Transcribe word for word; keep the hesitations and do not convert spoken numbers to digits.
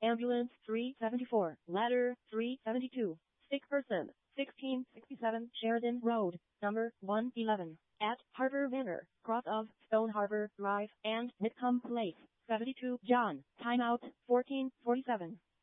Ambulance three seventy-four, ladder three seventy-two. Sick person, sixteen sixty-seven Sheridan Road, number one eleven, at Harbor Manor, cross of Stone Harbor Drive and Whitcomb Place. seventy-two John, timeout fourteen forty-seven.